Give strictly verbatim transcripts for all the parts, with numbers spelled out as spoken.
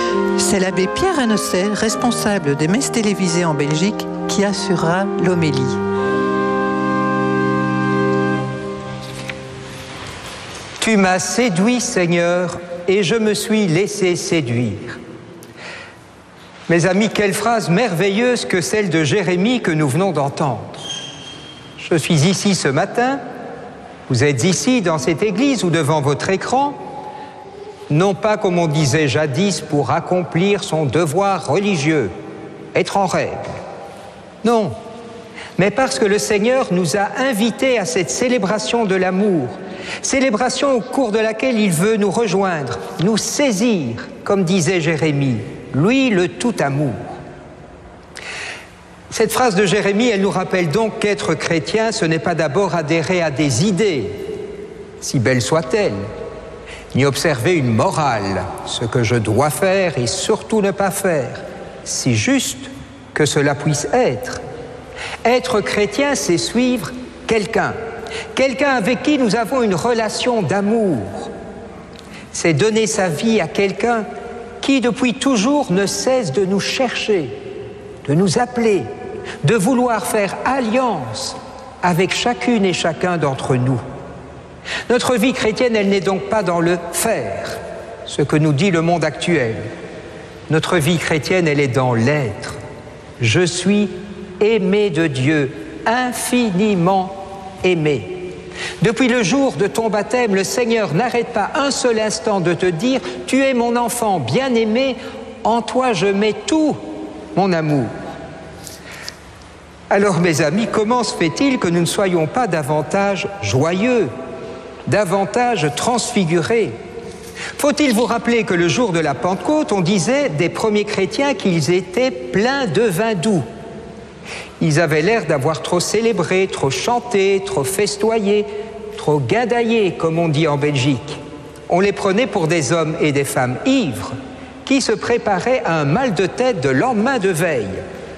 C'est l'abbé Pierre Anosset, responsable des messes télévisées en Belgique, qui assurera l'homélie. Tu m'as séduit, Seigneur, et je me suis laissé séduire. Mes amis, quelle phrase merveilleuse que celle de Jérémie que nous venons d'entendre. Je suis ici ce matin, vous êtes ici dans cette église ou devant votre écran, non pas comme on disait jadis pour accomplir son devoir religieux, être en règle. Non, mais parce que le Seigneur nous a invités à cette célébration de l'amour, célébration au cours de laquelle il veut nous rejoindre, nous saisir, comme disait Jérémie, lui le tout amour. Cette phrase de Jérémie, elle nous rappelle donc qu'être chrétien, ce n'est pas d'abord adhérer à des idées, si belles soient-elles, ni observer une morale, ce que je dois faire et surtout ne pas faire, si juste que cela puisse être. Être chrétien, c'est suivre quelqu'un, quelqu'un avec qui nous avons une relation d'amour. C'est donner sa vie à quelqu'un qui, depuis toujours, ne cesse de nous chercher, de nous appeler, de vouloir faire alliance avec chacune et chacun d'entre nous. Notre vie chrétienne, elle n'est donc pas dans le faire, ce que nous dit le monde actuel. Notre vie chrétienne, elle est dans l'être. Je suis aimé de Dieu, infiniment aimé. Depuis le jour de ton baptême, le Seigneur n'arrête pas un seul instant de te dire « Tu es mon enfant bien-aimé, en toi je mets tout mon amour ». Alors mes amis, comment se fait-il que nous ne soyons pas davantage joyeux, davantage transfigurés? Faut-il vous rappeler que le jour de la Pentecôte, on disait des premiers chrétiens qu'ils étaient pleins de vin doux. Ils avaient l'air d'avoir trop célébré, trop chanté, trop festoyé, trop guindaillé, comme on dit en Belgique. On les prenait pour des hommes et des femmes ivres qui se préparaient à un mal de tête de lendemain de veille.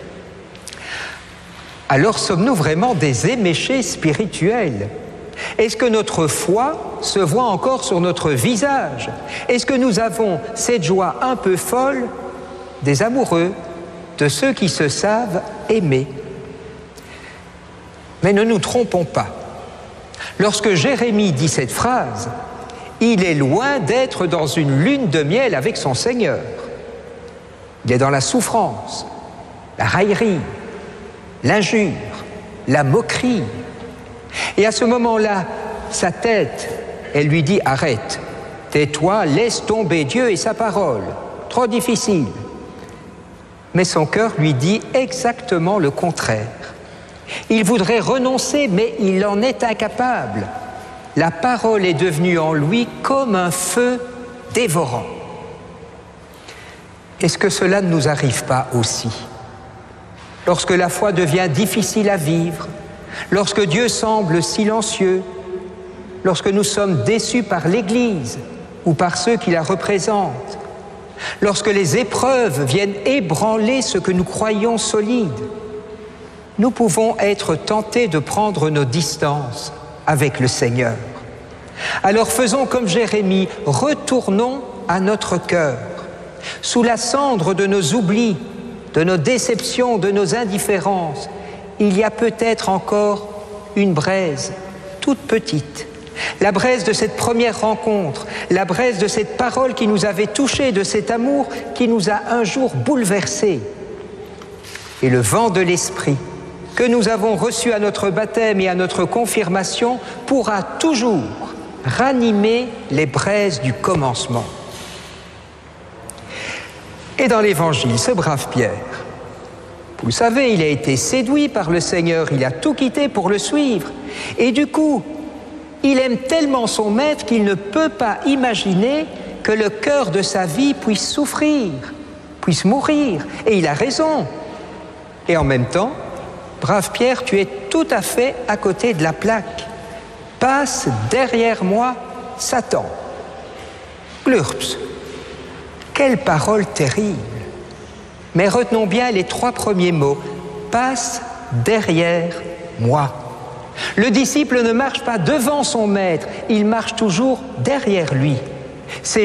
Alors sommes-nous vraiment des éméchés spirituels? Est-ce que notre foi se voit encore sur notre visage? Est-ce que nous avons cette joie un peu folle des amoureux, de ceux qui se savent aimer? Mais ne nous trompons pas. Lorsque Jérémie dit cette phrase, il est loin d'être dans une lune de miel avec son Seigneur. Il est dans la souffrance, la raillerie, l'injure, la moquerie. Et à ce moment-là, sa tête, elle lui dit « Arrête, tais-toi, laisse tomber Dieu et sa parole. Trop difficile. » Mais son cœur lui dit exactement le contraire. Il voudrait renoncer, mais il en est incapable. La parole est devenue en lui comme un feu dévorant. Est-ce que cela ne nous arrive pas aussi? Lorsque la foi devient difficile à vivre, lorsque Dieu semble silencieux, lorsque nous sommes déçus par l'Église ou par ceux qui la représentent, lorsque les épreuves viennent ébranler ce que nous croyons solide, nous pouvons être tentés de prendre nos distances avec le Seigneur. Alors faisons comme Jérémie, retournons à notre cœur, sous la cendre de nos oublis, de nos déceptions, de nos indifférences. Il y a peut-être encore une braise, toute petite, la braise de cette première rencontre, la braise de cette parole qui nous avait touchés, de cet amour qui nous a un jour bouleversés. Et le vent de l'esprit que nous avons reçu à notre baptême et à notre confirmation pourra toujours ranimer les braises du commencement. Et dans l'Évangile, ce brave Pierre, vous le savez, il a été séduit par le Seigneur, il a tout quitté pour le suivre. Et du coup, il aime tellement son maître qu'il ne peut pas imaginer que le cœur de sa vie puisse souffrir, puisse mourir. Et il a raison. Et en même temps, brave Pierre, tu es tout à fait à côté de la plaque. Passe derrière moi, Satan. Glurps. Quelle parole terrible! Mais retenons bien les trois premiers mots. Passe derrière moi. Le disciple ne marche pas devant son maître, il marche toujours derrière lui. C'est